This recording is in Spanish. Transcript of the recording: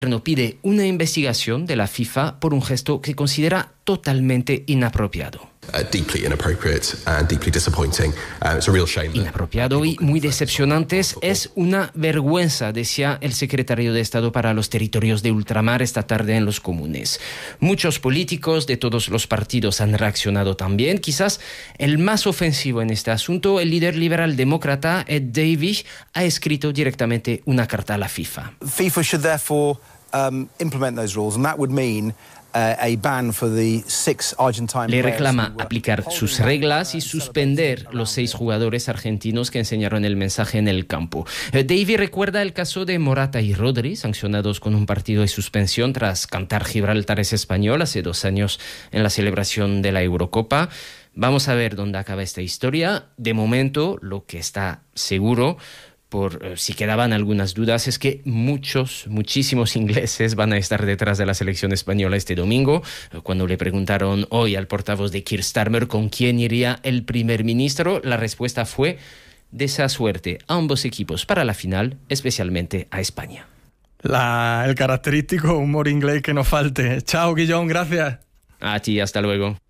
pide una investigación de la FIFA por un gesto que considera totalmente inapropiado. Deeply inappropriate and deeply disappointing. It's a real shame. Inapropiado y muy decepcionante. Es una vergüenza, decía el secretario de Estado para los Territorios de Ultramar esta tarde en los Comunes. Muchos políticos de todos los partidos han reaccionado también. Quizás el más ofensivo en este asunto, el líder liberal demócrata Ed Davey, ha escrito directamente una carta a la FIFA. FIFA should therefore implement those rules, and that would mean a ban for the 6 Argentine Le players reclama who were aplicar sus reglas y suspender los 6 jugadores argentinos que enseñaron el mensaje en el campo. Davey recuerda el caso de Morata y Rodri, sancionados con un partido de suspensión tras cantar Gibraltar es español hace 2 años en la celebración de la Eurocopa. Vamos a ver dónde acaba esta historia. De momento, lo que está seguro, por si quedaban algunas dudas, es que muchísimos ingleses van a estar detrás de la selección española este domingo. Cuando le preguntaron hoy al portavoz de Keir Starmer con quién iría el primer ministro, la respuesta fue: desea suerte a ambos equipos para la final, especialmente a España. El característico humor inglés que nos falte. Chao, Guillón, gracias. A ti, hasta luego.